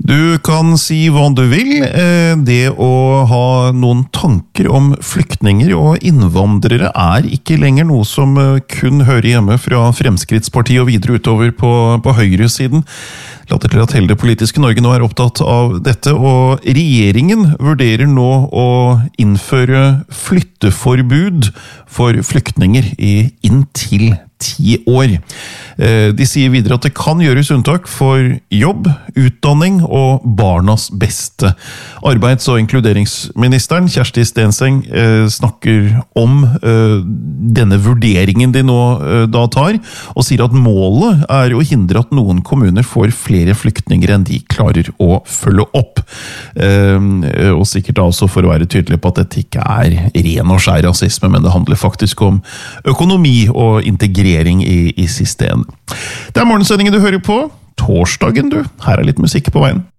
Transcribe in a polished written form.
Du kan si hva du vil. Det å ha noen tanker om flyktninger og innvandrere er ikke lenger noe som kun hører hjemme fra Fremskrittspartiet og videre utover på høyresiden. Later til at hele det politiske Norge nå er opptatt av dette, og regjeringen vurderer nå å innføre flytteforbud for flyktninger i inntil 10 år. De sier videre at det kan gjøres unntak for jobb, utdanning og barnas beste. Arbeids- og inkluderingsministeren Kjersti Stenseng snakker om denne vurderingen de nå da tar, og sier at målet er å hindre at noen kommuner får flere flyktninger enn de klarer å følge opp. Og sikkert også for å være tydelig på at dette ikke er ren og skjær rasisme, men det handler faktisk om økonomi og integrering i siste ende. Det er morgensendingen du hører på. Torsdagen, du. Her er litt musikk på veien.